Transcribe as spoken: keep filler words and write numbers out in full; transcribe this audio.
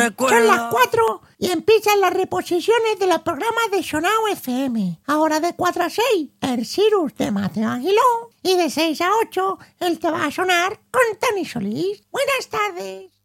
Son las cuatro y empiezan las reposiciones de los programas de Sonao F M. Ahora de cuatro a seis, el Cirus de Mateo Aguiló. Y de seis a ocho, el Te va a sonar con Tani Solís. Buenas tardes.